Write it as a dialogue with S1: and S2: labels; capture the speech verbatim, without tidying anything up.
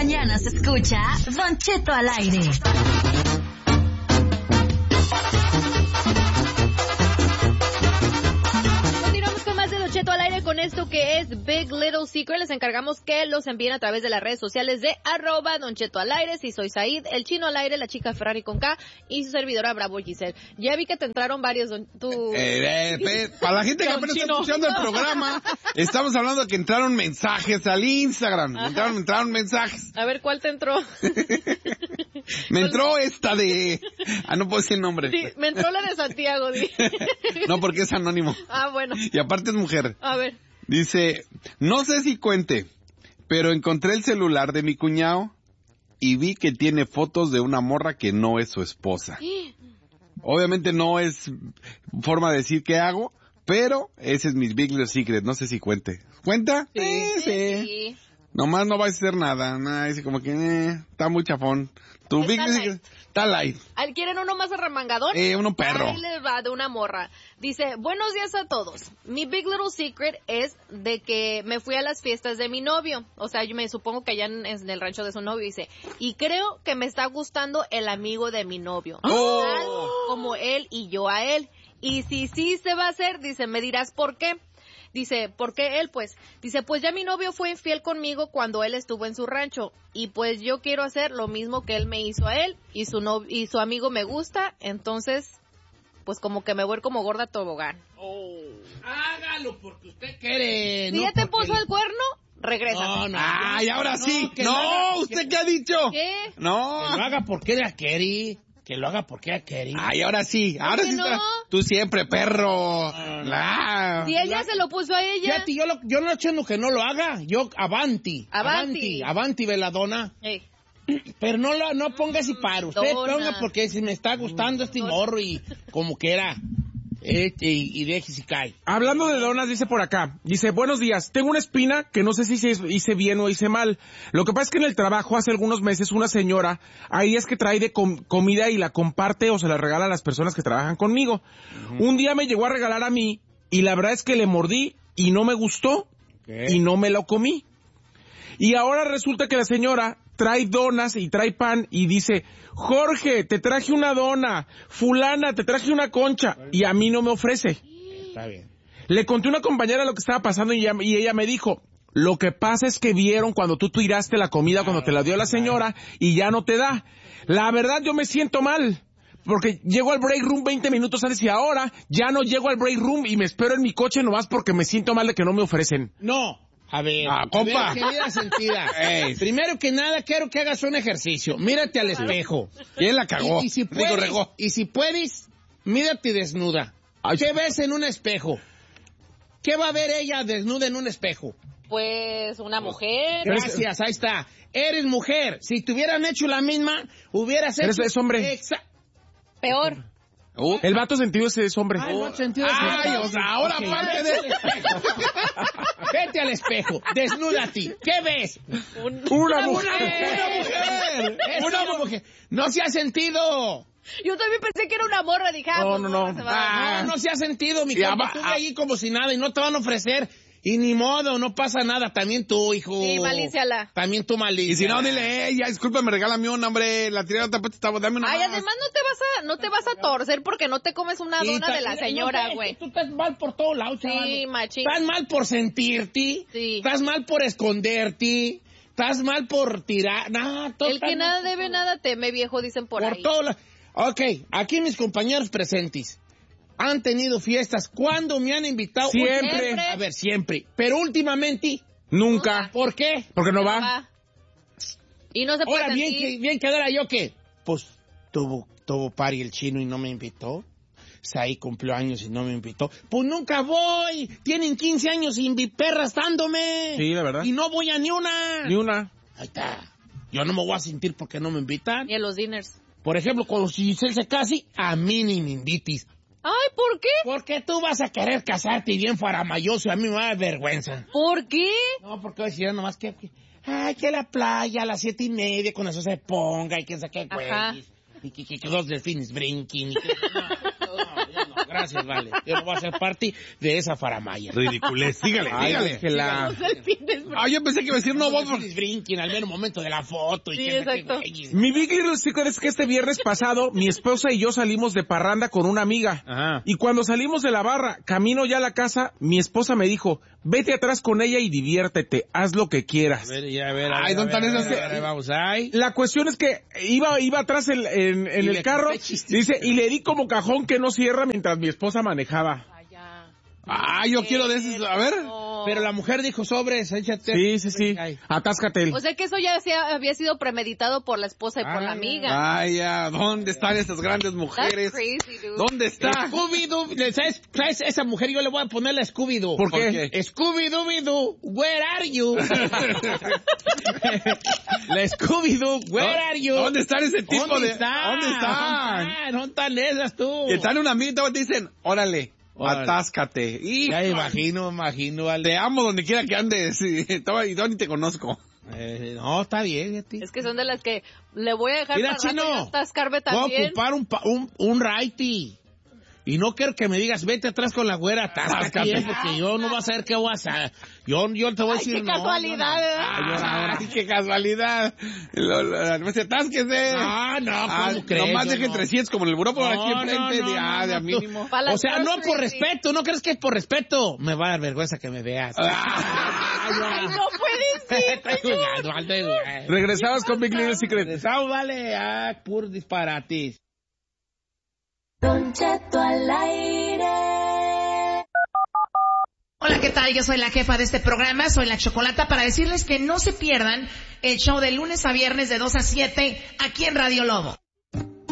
S1: mañanas escucha Don Cheto al aire.
S2: Cheto al aire con esto que es Big Little Secret. Les encargamos que los envíen a través de las redes sociales de arroba Don Cheto al aire. Si soy Said, el chino al aire, la chica Ferrari con K y su servidora Bravo Giselle. Ya vi que te entraron varios, don, tu...
S3: Eh, eh, para la gente que apenas está escuchando el programa, estamos hablando de que entraron mensajes al Instagram. Entraron, entraron mensajes.
S2: A ver, ¿cuál te entró?
S3: Me entró esta de... Ah, no puedo decir el nombre.
S2: Sí, me entró la de Santiago. Di.
S3: No, porque es anónimo.
S2: Ah, bueno.
S3: Y aparte es mujer.
S2: A ver.
S3: Dice, no sé si cuente, pero encontré el celular de mi cuñado y vi que tiene fotos de una morra que no es su esposa. Obviamente no es forma de decir qué hago, pero ese es mi Big Little Secret, no sé si cuente. ¿Cuenta?
S2: Sí,
S3: eh,
S2: sí.
S3: sí.
S2: sí.
S3: Nomás no va a hacer nada, nada, dice como que eh, está muy chafón. Tu
S2: Está
S3: Big Little
S2: light.
S3: Secret está light.
S2: ¿Quieren uno más arremangadón?
S3: Eh, uno perro.
S2: Ahí les va de una morra. Dice, buenos días a todos. Mi Big Little Secret es de que me fui a las fiestas de mi novio. O sea, yo me supongo que allá en, en el rancho de su novio. Dice, y creo que me está gustando el amigo de mi novio.
S3: Oh.
S2: Tal como él y yo a él. Y si sí se va a hacer, dice, me dirás por qué. Dice, ¿por qué él? Pues, dice, pues ya mi novio fue infiel conmigo cuando él estuvo en su rancho. Y pues yo quiero hacer lo mismo que él me hizo a él. Y su no, y su amigo me gusta. Entonces, pues como que me voy como gorda tobogán.
S4: Oh. Hágalo porque usted quiere.
S2: Si
S4: no
S2: ya te
S4: porque
S2: puso el cuerno, regresa.
S4: No, no.
S3: Ay, ahora
S4: no,
S3: sí.
S4: que
S3: No,
S4: lo haga,
S3: ¿usted
S4: que-
S3: qué ha dicho?
S2: ¿Qué?
S3: No.
S4: Que lo haga porque ella quiere. Que lo haga porque ella quiere.
S3: Ay, ahora sí, ahora
S2: qué
S3: sí
S2: no?
S3: está. Tú siempre, perro.
S4: no.
S3: La-
S2: Si ella se lo puso a ella.
S4: Fíjate, yo, lo, yo no estoy diciendo que no lo haga. Yo, avanti.
S2: Avanti.
S4: Avanti, avanti veladona.
S2: Ey,
S4: Pero no lo, no ponga ese paro. Usted
S2: Dona.
S4: ponga porque si me está gustando este morro y como que era. Eh, y, y deje si cae.
S5: Hablando de donas, dice por acá, dice, buenos días, tengo una espina que no sé si hice bien o hice mal. Lo que pasa es que en el trabajo hace algunos meses una señora, ahí es que trae de com comida y la comparte o se la regala a las personas que trabajan conmigo. Uh-huh. Un día me llegó a regalar a mí y la verdad es que le mordí y no me gustó
S4: ¿Qué?
S5: y no me lo comí. Y ahora resulta que la señora trae donas y trae pan y dice, Jorge, te traje una dona, fulana, te traje una concha, y a mí no me ofrece.
S4: Está bien.
S5: Le conté a una compañera lo que estaba pasando y ella, y ella me dijo, lo que pasa es que vieron cuando tú tiraste la comida cuando te la dio la señora y ya no te da. La verdad yo me siento mal. Porque llego al break room veinte minutos antes y ahora ya no llego al break room y me espero en mi coche nomás porque me siento mal de que no me ofrecen.
S4: No. A ver,
S3: Ah, compa.
S4: a ver, querida sentida.
S3: Ey.
S4: Primero que nada, quiero que hagas un ejercicio. Mírate al espejo.
S3: ¿Quién la cagó?
S4: Y, y si
S3: Digo,
S4: puedes,
S3: regó.
S4: y si puedes, mírate desnuda.
S5: Ay.
S4: ¿Qué ves en un espejo? ¿Qué va a ver ella desnuda en un espejo?
S2: pues una mujer.
S4: Gracias, ahí está. Eres mujer. Si te hubieran hecho la misma, hubieras hecho...
S5: Eres- es hombre.
S4: Exa-
S2: Peor.
S3: Uh,
S5: El vato sentido ese es hombre.
S4: Ay, no, sentido de
S3: Ay,
S4: sentido.
S3: o sea, ahora
S4: Ok,
S3: aparte
S4: vete
S3: de-
S4: al espejo. Vete al espejo, desnúdate. ¿Qué ves?
S2: Un-
S5: Una
S4: Una
S5: mujer.
S4: mujer. Es una mujer. No se ha sentido.
S2: Yo también pensé que era una morra, dije, ah,
S5: No,
S2: pues
S5: no,
S2: no,
S5: no.
S2: se va.
S4: Ah, no se ha sentido, mi
S3: Ya
S4: compa.
S3: va-
S4: Tú
S3: ah.
S4: ahí como si nada y no te van a ofrecer. Y ni modo, no pasa nada. También tú, hijo.
S2: Sí, malíciala.
S4: También tú, malicia.
S3: y si no, dile, eh, ya, discúlpame, regálame un hombre, la tirada te estaba, dame una
S2: Ay,
S3: más.
S2: además no te vas a, no te vas a torcer porque no te comes una
S4: Sí,
S2: dona
S4: ta-
S2: de la
S4: no,
S2: señora,
S4: no,
S2: güey.
S4: Tú estás mal por todos lados, chaval.
S2: Sí, machín.
S4: Estás mal por sentirte.
S2: Sí.
S4: Estás mal por esconderte. Estás mal por tirar. Nah, todo
S2: El
S4: está
S2: que
S4: mal
S2: nada
S4: por
S2: debe,
S4: todo.
S2: nada teme, viejo, dicen por,
S4: Por
S2: ahí.
S4: todo la- Ok, aquí mis compañeros presentes han tenido fiestas. ¿Cuándo me han invitado?
S5: Siempre.
S2: Siempre.
S4: A ver, siempre. Pero últimamente,
S5: Nunca.
S4: ¿por qué?
S5: Porque no va.
S2: Va. Y no se puede
S4: Ahora, bien
S2: sentir.
S4: que, bien que ahora yo que, pues, tuvo, tuvo party el chino y no me invitó. Saí cumplió años y no me invitó. Pues nunca voy. Tienen quince años sin mi perra estándome.
S5: Sí, la verdad.
S4: Y no voy a ni una.
S5: Ni una.
S4: Ahí está. Yo no me voy a sentir porque no me invitan.
S2: Ni en los dinners.
S4: Por ejemplo, cuando Giselle se case, a mí ni me invites.
S2: Ay, ¿por qué?
S4: Porque tú vas a querer casarte bien faramayoso y a mí me da vergüenza.
S2: ¿Por qué?
S4: No, porque voy a decir nomás que, que- ay, que la playa a las siete y media con eso se ponga y que saque
S2: Ajá.
S4: güeyes. Y que, que, que dos delfines brinquen. Y que, no, no, ya no, Gracias, vale. Yo no voy a ser parte de esa faramaya.
S3: Ridiculez. Sígale,
S5: Ay,
S3: sígale.
S5: déjela.
S3: Ah, yo pensé que iba a decir no, vos.
S4: No brinquen al menos momento de la foto. Y
S2: Sí,
S4: que
S2: exacto.
S5: Mi Big Little Secret es que este viernes pasado mi esposa y yo salimos de parranda con una amiga.
S4: Ajá.
S5: Y cuando salimos de la barra, camino ya a la casa, mi esposa me dijo, vete atrás con ella y diviértete, haz lo que quieras.
S4: A ver, ya, a ver, a ver,
S3: Ay, ¿dónde
S4: a ver,
S3: están
S4: a ver,
S3: esas?
S4: a ver, Vamos, ay.
S5: La cuestión es que iba, iba atrás en, en, en
S4: Y
S5: el
S4: le
S5: carro,
S4: conté chistito.
S5: dice, y le di como cajón que no cierra mientras mi esposa manejaba.
S2: Vaya.
S3: Ah, yo quiero de esos. A ver.
S2: No.
S4: Pero la mujer dijo sobres, échate.
S5: Sí, sí, sí.
S4: Ay.
S5: Atáscate.
S2: O sea que eso ya se ha- había sido premeditado por la esposa y por
S4: Ay,
S2: la amiga.
S3: Ay, ya, ¿dónde están esas grandes
S2: That's
S3: mujeres?
S2: crazy, dude.
S3: ¿Dónde está?
S4: Scooby-Doo, ¿sabes, ¿sabes? Esa mujer yo le voy a poner la Scooby-Doo.
S5: ¿Por
S3: ¿Por
S5: qué?
S3: qué?
S4: Scooby-Doo, where are you? La Scooby-Doo, where are you?
S3: ¿Dónde están ese tipo
S4: ¿Dónde
S3: de...?
S4: están?
S3: ¿Dónde están?
S4: ¿Dónde están esas tú?
S3: Que están un amigo y te dicen, órale,
S4: Órale.
S3: atáscate. Y
S4: Ya imagino, imagino. Al...
S3: te amo donde quiera que andes. Y todavía y ni te conozco.
S4: Eh, no, está bien, fíjate.
S2: Es que son de las que le voy a dejar
S4: Mira,
S2: para rato
S4: Chino,
S2: y atascarme
S4: voy a
S2: también.
S4: ocupar un, pa- un, un righty. Y no quiero que me digas, vete atrás con la güera, atáscate, bien, porque yo no voy a saber qué voy a hacer. Yo, yo te voy a
S2: Ay,
S4: decir
S2: qué
S4: no,
S2: casualidad,
S4: no, no.
S2: ¿verdad?
S4: Ay, yo ahora-
S3: Ay, qué casualidad. Lo, lo, no se atásquese.
S4: No, no, ¿cómo
S3: Ah,
S4: crees?
S3: nomás
S4: Yo
S3: dejen
S4: no.
S3: trescientos como en el buró por aquí
S4: No,
S3: enfrente.
S4: no,
S3: de,
S4: no,
S3: ah, de a
S4: no,
S3: mínimo.
S2: Pa' las
S4: O sea, no por
S2: groceries, sí.
S4: respeto, ¿no crees que es por respeto? Me va a dar vergüenza que me veas.
S2: Ay, no puedes ser.
S4: Estoy jugando, estoy jugando.
S5: Regresamos con Big Little Secret.
S4: Regresamos, vale, ah, puros disparates.
S1: Don Cheto al aire.
S6: Hola, ¿qué tal? Yo soy la jefa de este programa, soy la Chocolata, para decirles que no se pierdan el show de lunes a viernes de dos a siete aquí en Radio Lobo.